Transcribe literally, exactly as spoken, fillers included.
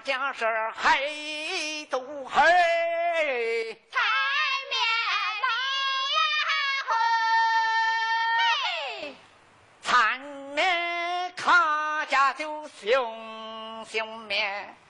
家是黑都黑， 才面老黑， 残面卡家就凶凶面。